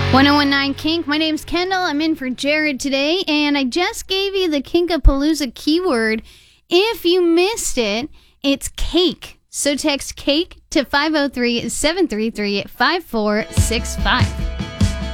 1019 Kink. My name's Kendall. I'm in for Jared today, and I just gave you the Kinkapalooza keyword. If you missed it, it's cake. So text cake to 503-733-5465.